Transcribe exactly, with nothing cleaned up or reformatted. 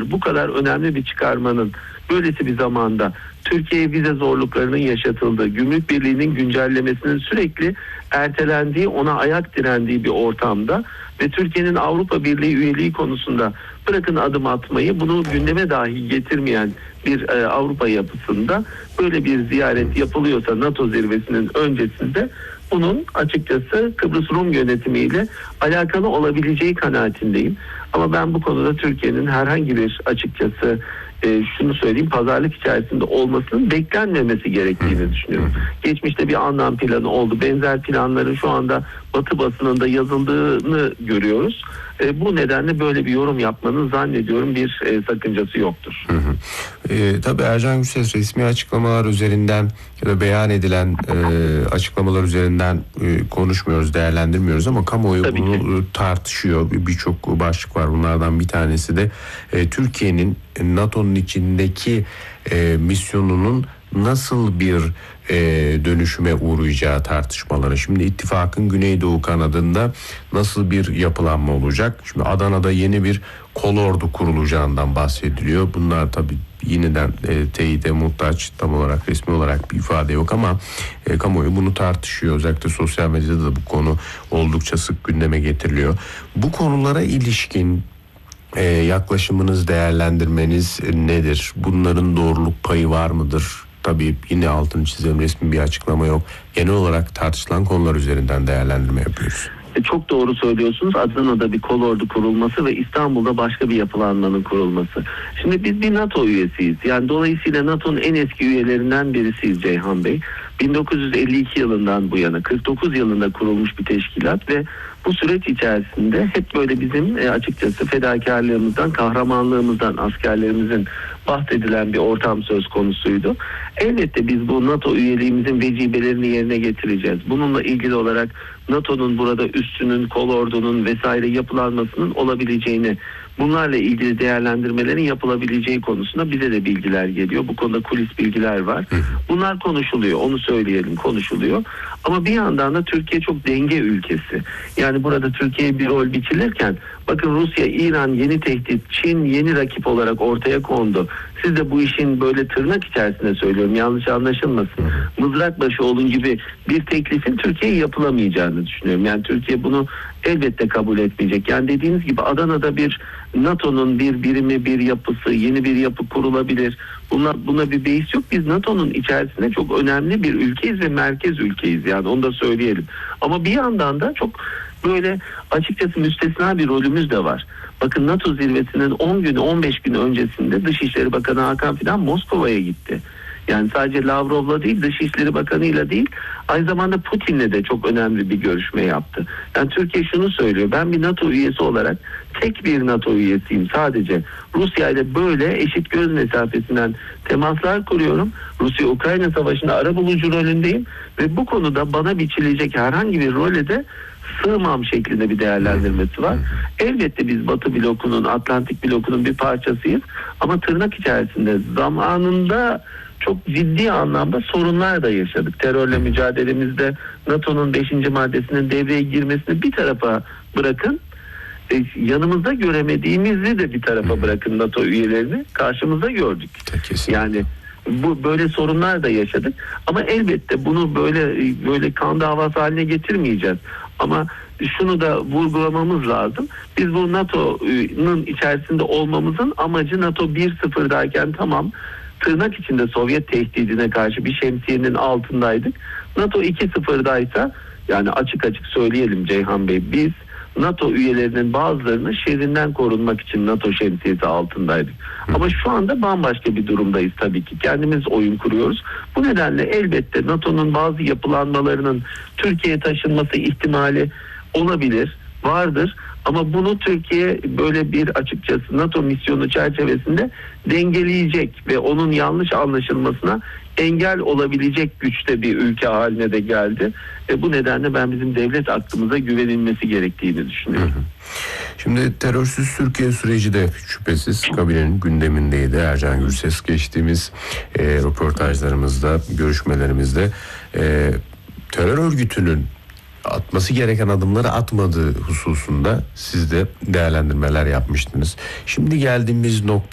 çıkarmaları, bu kadar önemli bir çıkarmanın böylesi bir zamanda Türkiye'ye vize zorluklarının yaşatıldığı, gümrük birliğinin güncellemesinin sürekli ertelendiği, ona ayak direndiği bir ortamda ve Türkiye'nin Avrupa Birliği üyeliği konusunda bırakın adım atmayı, bunu gündeme dahi getirmeyen bir e, Avrupa yapısında böyle bir ziyaret yapılıyorsa NATO zirvesinin öncesinde, bunun açıkçası Kıbrıs Rum yönetimiyle alakalı olabileceği kanaatindeyim. Ama ben bu konuda Türkiye'nin herhangi bir açıkçası e, şunu söyleyeyim, pazarlık içerisinde olmasının beklenmemesi gerektiğini düşünüyorum. Geçmişte bir anlam planı oldu. Benzer planların şu anda Batı basınında yazıldığını görüyoruz. E, bu nedenle böyle bir yorum yapmanın zannediyorum bir e, sakıncası yoktur. Hı hı. E, tabii Ercan Gürses, resmi açıklamalar üzerinden ya da beyan edilen e, açıklamalar üzerinden e, konuşmuyoruz, değerlendirmiyoruz ama kamuoyu Tabii bunu ki tartışıyor. Birçok başlık var. Bunlardan bir tanesi de e, Türkiye'nin NATO'nun içindeki e, misyonunun nasıl bir e, dönüşüme uğrayacağı tartışmaları. Şimdi ittifakın Güneydoğu kanadında nasıl bir yapılanma olacak? Şimdi Adana'da yeni bir kolordu kurulacağından bahsediliyor. Bunlar tabii yeniden e, teyide muhtaç, tam olarak resmi olarak bir ifade yok ama e, kamuoyu bunu tartışıyor. Özellikle sosyal medyada da bu konu oldukça sık gündeme getiriliyor. Bu konulara ilişkin e, yaklaşımınız, değerlendirmeniz nedir? Bunların doğruluk payı var mıdır? Tabii yine altını çizelim, resmi bir açıklama yok. Genel olarak tartışılan konular üzerinden değerlendirme yapıyoruz. E, çok doğru söylüyorsunuz. Adana'da bir kolordu kurulması ve İstanbul'da başka bir yapılanmanın kurulması. Şimdi biz bir NATO üyesiyiz. Yani dolayısıyla NATO'nun en eski üyelerinden birisiyiz Ceyhan Bey. bin dokuz yüz elli iki yılından bu yana kırk dokuz yılında kurulmuş bir teşkilat ve bu süreç içerisinde hep böyle bizim e, açıkçası fedakarlığımızdan, kahramanlığımızdan, askerlerimizin bahsedilen bir ortam söz konusuydu. Elbette biz bu NATO üyeliğimizin vecibelerini yerine getireceğiz. Bununla ilgili olarak NATO'nun burada üssünün, kolordunun vesaire yapılanmasının olabileceğini, bunlarla ilgili değerlendirmelerin yapılabileceği konusunda bize de bilgiler geliyor. Bu konuda kulis bilgiler var. Bunlar konuşuluyor, onu söyleyelim, konuşuluyor. Ama bir yandan da Türkiye çok denge ülkesi. Yani burada Türkiye'ye bir rol biçilirken, bakın Rusya, İran yeni tehdit, Çin yeni rakip olarak ortaya kondu. Siz de bu işin böyle tırnak içerisinde söylüyorum, yanlış anlaşılmasın, mızrakbaşı olun gibi bir teklifin Türkiye'ye yapılamayacağını düşünüyorum. Yani Türkiye bunu elbette kabul etmeyecek. Yani dediğiniz gibi Adana'da bir NATO'nun bir birimi, bir yapısı, yeni bir yapı kurulabilir. Buna, buna bir beis yok. Biz NATO'nun içerisinde çok önemli bir ülkeyiz ve merkez ülkeyiz, yani onu da söyleyelim. Ama bir yandan da çok böyle açıkçası müstesna bir rolümüz de var. Bakın NATO zirvesinin on günü, on beş gün öncesinde Dışişleri Bakanı Hakan Fidan Moskova'ya gitti. Yani sadece Lavrov'la değil, Dışişleri Bakanı'yla değil, aynı zamanda Putin'le de çok önemli bir görüşme yaptı. Yani Türkiye şunu söylüyor: ben bir NATO üyesi olarak tek bir NATO üyesiyim sadece. Rusya ile böyle eşit göz mesafesinden temaslar kuruyorum. Rusya-Ukrayna savaşında arabulucu rolündeyim ve bu konuda bana biçilecek herhangi bir role de sığmam şeklinde bir değerlendirmesi var. Elbette biz Batı blokunun, Atlantik blokunun bir parçasıyız ama tırnak içerisinde zamanında çok ciddi anlamda sorunlar da yaşadık. Terörle mücadelemizde NATO'nun beşinci maddesinin devreye girmesini bir tarafa bırakın, e, yanımızda göremediğimizi de bir tarafa bırakın, NATO üyelerini karşımızda gördük. Kesinlikle. Yani bu böyle sorunlar da yaşadık ama elbette bunu böyle böyle kan davası haline getirmeyeceğiz. Ama şunu da vurgulamamız lazım. Biz bu NATO'nun içerisinde olmamızın amacı, NATO bir sıfırdayken tamam, tırnak içinde Sovyet tehdidine karşı bir şemsiyenin altındaydık. NATO iki sıfırdaysa, yani açık açık söyleyelim Ceyhan Bey, biz NATO üyelerinin bazılarının şerrinden korunmak için NATO şemsiyesi altındaydık. Ama şu anda bambaşka bir durumdayız tabii ki. Kendimiz oyun kuruyoruz. Bu nedenle elbette NATO'nun bazı yapılanmalarının Türkiye'ye taşınması ihtimali olabilir, vardır. Ama bunu Türkiye böyle bir açıkçası NATO misyonu çerçevesinde dengeleyecek ve onun yanlış anlaşılmasına engel olabilecek güçte bir ülke haline de geldi. Ve bu nedenle ben bizim devlet aklımıza güvenilmesi gerektiğini düşünüyorum. Hı hı. Şimdi terörsüz Türkiye süreci de şüphesiz kabinenin gündemindeydi. Ercan Gürses geçtiğimiz e, röportajlarımızda, görüşmelerimizde e, terör örgütünün atması gereken adımları atmadığı hususunda siz de değerlendirmeler yapmıştınız. Şimdi geldiğimiz nokta